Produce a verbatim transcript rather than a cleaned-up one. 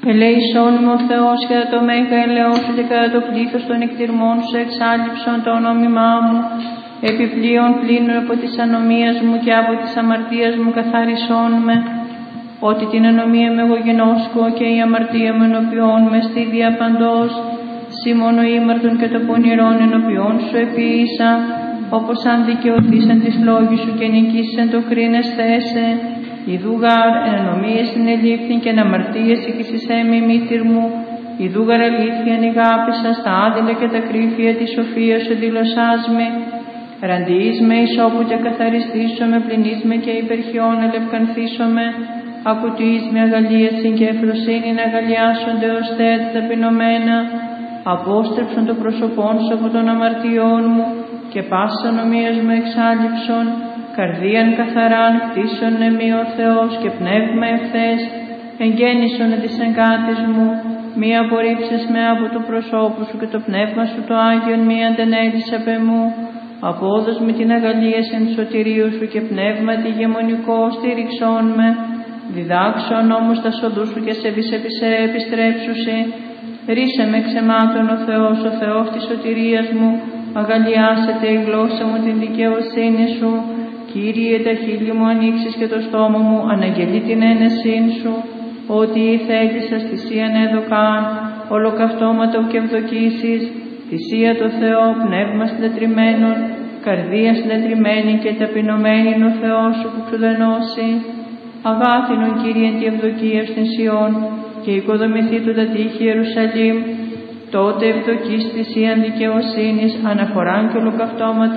Ελέησόν με ο Θεός κατά το μέγα ελαιό σου και κατά το πλήθος των εκτιρμών σου εξάλληψον το ονόμημά μου, επιπλέον πλήνω από της ανομίας μου και από της αμαρτίας μου καθάρισόν με, ότι την ανομία με εγώ γενόσκω και η αμαρτία μου ενωπιών με στη διαπαντός, σύ μόνο ήμαρτον και το πονηρόν ενωπιών σου επίησα, όπως αν δικαιωθήσαν τις λόγοι σου και νικήσαν το κρίνες θέσε, ιδούγαρ εν ανομίες συνελήφθην και εν αμαρτίες οικισισέ με μήτυρ μου, ιδούγαρ αλήθεια νηγάπησα στα άδειλα και τα κρύφια της σοφίας σου δηλωσάς με, ραντιείς με ισόπου και καθαριστήσω με, πληνείς με και υπερχιών ελευκανθήσω με, ακουτείς με αγαλίαση και ευφροσύνη να αγαλιάσονται ως θέα ταπεινωμένα, απόστρεψον το πρόσωπόν σου από των αμαρτιών μου και πάσα νομίας μου εξάλληψον, καρδίαν καθαράν κτίσον εμεί ο Θεός και πνεύμα ευθές, εγγέννησον της εγκάτης μου, μη απορρίψεις με από το προσώπου σου και το πνεύμα σου το Άγιον μη αντενέλεις απ' εμού, απόδος με την αγαλίαση εν σωτηρίου σου και πνεύμα τη γεμονικό στήριξόν με, διδάξον όμως τα σοδού σου και σε βυσεπισέ επιστρέψουσι, ρίσε με ξεμάτων ο Θεός, ο Θεός της σωτηρίας μου, αγαλιάσετε η γλώσσα μου την δικαιοσύνη σου, Κύριε τα χείλη μου ανοίξεις και το στόμα μου αναγγελεί την ένεσήν σου, ότι η θέλησας θυσίαν έδωκαν, ολοκαυτώματα και ευδοκίσεις, θυσία το Θεό, πνεύμα συντετριμένον, καρδία συντετριμένη και ταπεινωμένη είναι ο Θεός σου που ξουδενώσει. Αγάθινον Κύριε τη ευδοκία στην Σιών και οικοδομηθεί του τα τείχη Ιερουσαλήμ, τότε ευδοκείς θυσίαν δικαιοσύνης, αναφοράν και ολοκαυτώματα